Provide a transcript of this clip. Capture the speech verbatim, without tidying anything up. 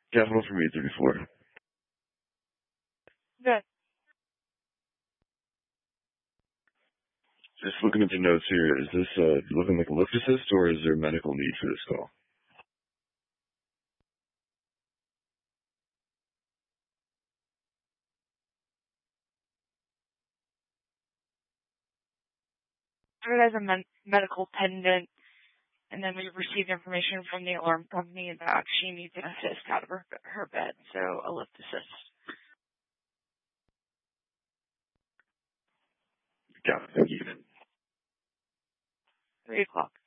Capital from eight thirty-four. Good. Just looking at the notes here, is this uh, looking like a lift assist, or is there a medical need for this call? It has a men- medical pendant, and then we received information from the alarm company that she needs an assist out of her, her bed, so a lift assist. Got it. Thank you. Three o'clock.